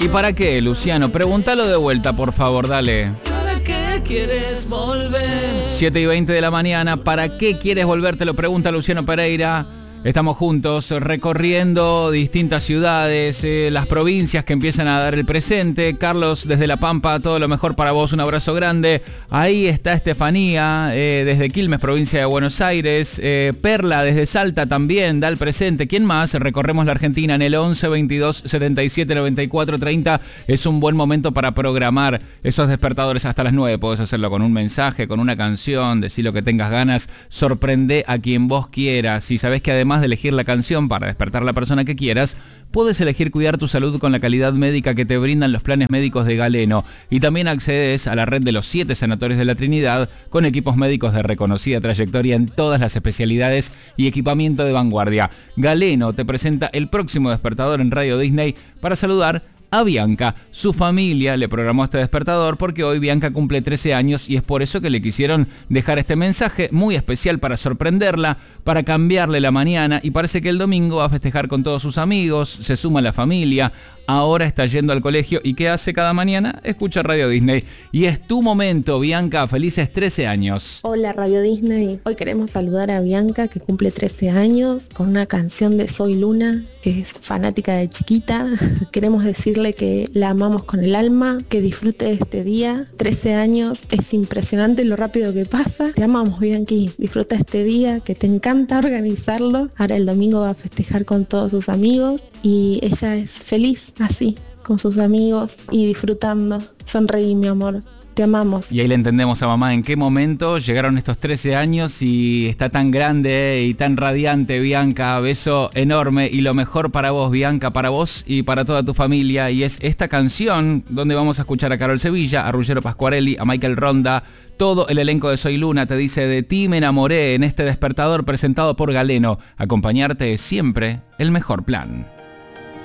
¿Y para qué, Luciano? Pregúntalo de vuelta, por favor, dale. ¿Para qué quieres volver? 7:20 de la mañana, ¿para qué quieres volver? Te lo pregunta Luciano Pereira. Estamos juntos recorriendo distintas ciudades, las provincias que empiezan a dar el presente. Carlos, desde La Pampa, todo lo mejor para vos, un abrazo grande. Ahí está Estefanía, desde Quilmes, provincia de Buenos Aires. Perla, desde Salta, también da el presente. ¿Quién más? Recorremos la Argentina en el 11 22 77 94 30. Es un buen momento para programar esos despertadores hasta las 9. Podés hacerlo con un mensaje, con una canción, decir lo que tengas ganas. Sorprende a quien vos quieras. Y sabés que además de elegir la canción para despertar a la persona que quieras, puedes elegir cuidar tu salud con la calidad médica que te brindan los planes médicos de Galeno. Y también accedes a la red de los 7 sanatorios de la Trinidad con equipos médicos de reconocida trayectoria en todas las especialidades y equipamiento de vanguardia. Galeno te presenta el próximo despertador en Radio Disney para saludar a Bianca. Su familia le programó este despertador porque hoy Bianca cumple 13 años y es por eso que le quisieron dejar este mensaje muy especial para sorprenderla, para cambiarle la mañana, y parece que el domingo va a festejar con todos sus amigos, se suma a la familia, ahora está yendo al colegio y ¿qué hace cada mañana? Escucha Radio Disney. Y es tu momento, Bianca, felices 13 años. Hola Radio Disney, hoy queremos saludar a Bianca que cumple 13 años con una canción de Soy Luna, que es fanática de chiquita. Queremos decirle que la amamos con el alma, que disfrute de este día. 13 años, es impresionante lo rápido que pasa. Te amamos, Bianqui, disfruta este día, que te encanta organizarlo. Ahora el domingo va a festejar con todos sus amigos y ella es feliz así, con sus amigos y disfrutando. Sonreí, mi amor. Te amamos. Y ahí le entendemos a mamá en qué momento llegaron estos 13 años y está tan grande y tan radiante, Bianca. Beso enorme y lo mejor para vos, Bianca, para vos y para toda tu familia. Y es esta canción donde vamos a escuchar a Carol Sevilla, a Ruggero Pasquarelli, a Michael Ronda. Todo el elenco de Soy Luna te dice: de ti me enamoré, en este despertador presentado por Galeno. Acompañarte es siempre el mejor plan.